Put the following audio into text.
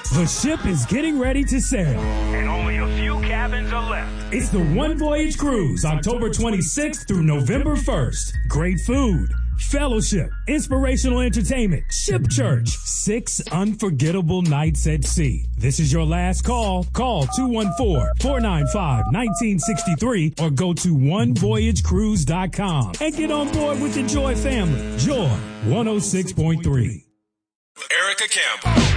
The ship is getting ready to sail. And only a few cabins are left. It's the One Voyage Cruise, October 26th through November 1st. Great food, fellowship, inspirational entertainment, ship church, 6 unforgettable nights at sea. This is your last call. Call 214-495-1963 or go to onevoyagecruise.com and get on board with the Joy family. Joy 106.3. Erica Campbell.